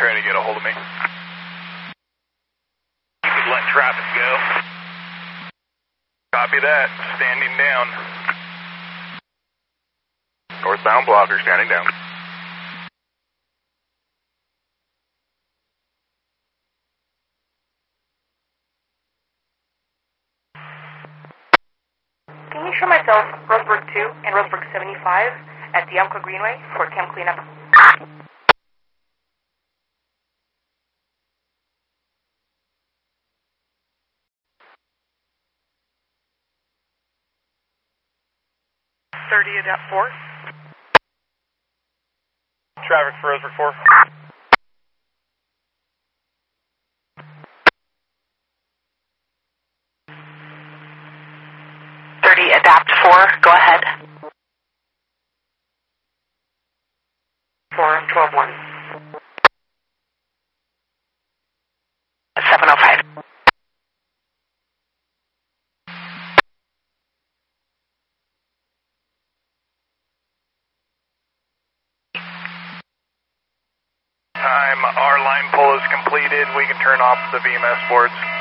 trying to get a hold of me. Keep letting traffic go. Copy that. Standing down. Northbound blocker, standing down. Can you show myself Roseburg 2 and Roseburg 75 at the Umpqua Greenway for chem cleanup? Adapt 4. Traffic for Roseburg 4. Adapt 4, go ahead. 412-1. 705. Time, our line pull is completed. We can turn off the VMS boards.